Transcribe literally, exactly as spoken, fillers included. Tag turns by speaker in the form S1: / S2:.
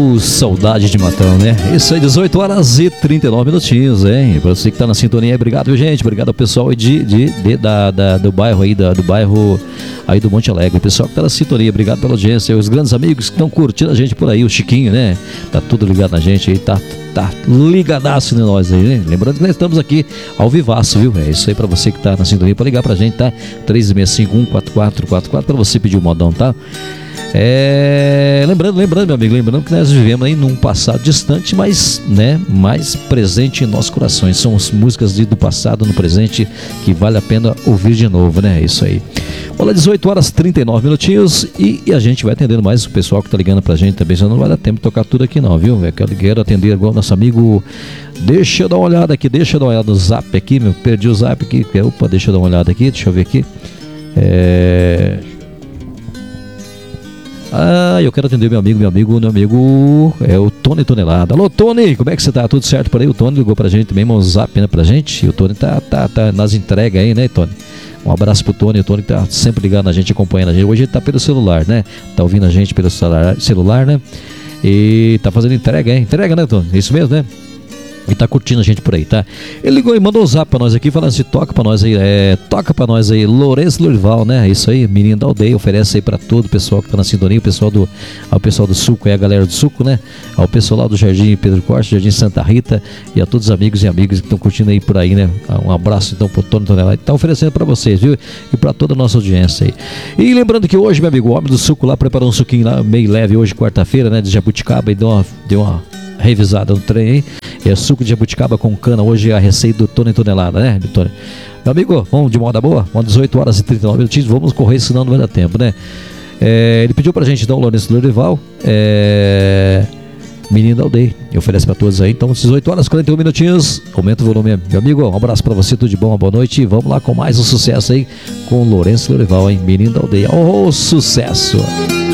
S1: Uh, saudade de Matão, né? Isso aí, dezoito horas e trinta e nove minutinhos, hein? Pra você que tá na sintonia aí, obrigado, viu, gente? Obrigado ao pessoal aí de, de, de, da, da, do bairro aí, da, do bairro aí do Monte Alegre. O pessoal que tá na sintonia, obrigado pela audiência. Os grandes amigos que estão curtindo a gente por aí, o Chiquinho, né? Tá tudo ligado na gente aí, tá, tá ligadaço em nós aí, né? Lembrando que nós estamos aqui ao vivaço, viu? É isso aí pra você que tá na sintonia, pra ligar pra gente, tá? três seis cinco, um quatro quatro quatro quatro pra você pedir o modão, tá? É, lembrando, lembrando, meu amigo, lembrando que nós vivemos aí num passado distante, mas, né, mais presente em nossos corações. São as músicas do passado no presente que vale a pena ouvir de novo, né? É isso aí. Olha, dezoito horas e trinta e nove minutinhos e, e a gente vai atendendo mais o pessoal que tá ligando pra gente também. Já não vai dar tempo de tocar tudo aqui não, viu? Eu quero atender igual nosso amigo. Deixa eu dar uma olhada aqui, deixa eu dar uma olhada no zap aqui, meu. Perdi o zap aqui. Opa, deixa eu dar uma olhada aqui, deixa eu ver aqui. É... Ah, eu quero atender meu amigo, meu amigo, meu amigo é o Tony Tonelada. Alô, Tony, como é que você tá? Tudo certo por aí? O Tony ligou pra gente também, um zap, né, pra gente. E o Tony tá, tá, tá nas entregas aí, né, Tony? Um abraço pro Tony, o Tony tá sempre ligando na gente, acompanhando a gente. Hoje ele tá pelo celular, né? Tá ouvindo a gente pelo celular, celular, né? E tá fazendo entrega, hein? Entrega, né, Tony? É isso mesmo, né? E tá curtindo a gente por aí, tá? Ele ligou e mandou um zap pra nós aqui, falando assim, toca pra nós aí, é, toca pra nós aí, Lourenço Lurival, né? Isso aí, menino da aldeia, oferece aí pra todo o pessoal que tá na sintonia, o pessoal do, ao pessoal do Suco, é a galera do Suco, né? Ao pessoal lá do Jardim Pedro Corte, Jardim Santa Rita e a todos os amigos e amigas que estão curtindo aí por aí, né? Um abraço então pro Tony Tonelada, tá oferecendo pra vocês, viu? E pra toda a nossa audiência aí. E lembrando que hoje, meu amigo, o homem do Suco lá preparou um suquinho lá, meio leve, hoje quarta-feira, né? De jabuticaba, e deu uma, deu uma revisada no trem aí. É suco de jabuticaba com cana. Hoje é a receita do Tony Tonelada, né, Tony? Meu amigo, vamos de moda boa? Vamos dezoito horas e trinta e nove minutos. Vamos correr, senão não vai dar tempo, né? É, ele pediu pra gente então o Lourenço Lurival, é, menino da aldeia, e oferece pra todos aí. Então, dezoito horas e quarenta e um minutinhos. Aumenta o volume, meu amigo. Um abraço pra você, tudo de bom, uma boa noite. E vamos lá com mais um sucesso aí com o Lourenço Lurival, hein? Menino da aldeia. Oh, sucesso!